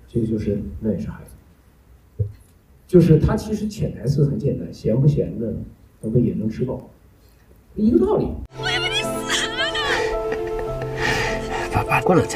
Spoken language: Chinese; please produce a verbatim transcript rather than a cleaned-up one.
这个就是那也是孩子，就是他其实潜台词很简单，闲不闲的，咱们也能吃饱，一个道理。 我以为你死了呢。爸爸，过两天。